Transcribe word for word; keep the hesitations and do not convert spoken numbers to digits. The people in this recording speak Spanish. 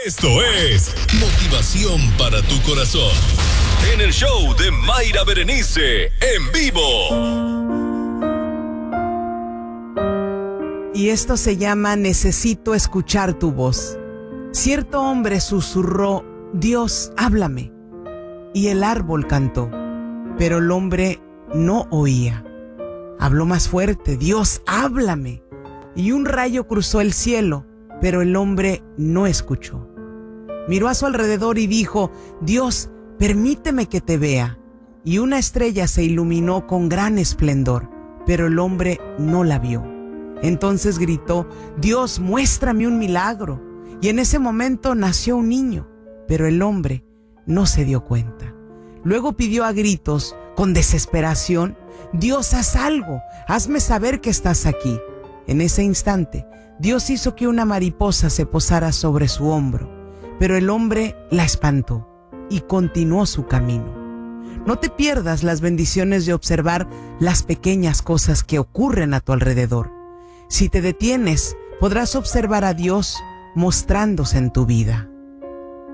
Esto es motivación para tu corazón. En el show de Mayra Berenice, en vivo. Y esto se llama Necesito escuchar tu voz. Cierto hombre susurró, Dios, háblame. Y el árbol cantó, pero el hombre no oía. Habló más fuerte, Dios, háblame. Y un rayo cruzó el cielo, pero el hombre no escuchó. Miró a su alrededor y dijo, Dios, permíteme que te vea. Y una estrella se iluminó con gran esplendor, pero el hombre no la vio. Entonces gritó, Dios, muéstrame un milagro. Y en ese momento nació un niño, pero el hombre no se dio cuenta. Luego pidió a gritos, con desesperación, Dios, haz algo, hazme saber que estás aquí. En ese instante, Dios hizo que una mariposa se posara sobre su hombro, pero el hombre la espantó y continuó su camino. No te pierdas las bendiciones de observar las pequeñas cosas que ocurren a tu alrededor. Si te detienes, podrás observar a Dios mostrándose en tu vida.